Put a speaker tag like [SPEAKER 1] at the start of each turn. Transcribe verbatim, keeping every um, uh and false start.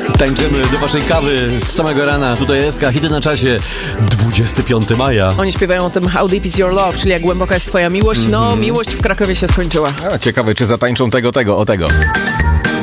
[SPEAKER 1] Tańczymy do waszej kawy z samego rana. Tutaj S K, hity na czasie. dwudziestego piątego maja.
[SPEAKER 2] Oni śpiewają o tym How Deep Is Your Love, czyli jak głęboka jest twoja miłość. No, miłość w Krakowie się skończyła.
[SPEAKER 3] A, ciekawe, czy zatańczą tego, tego, o tego.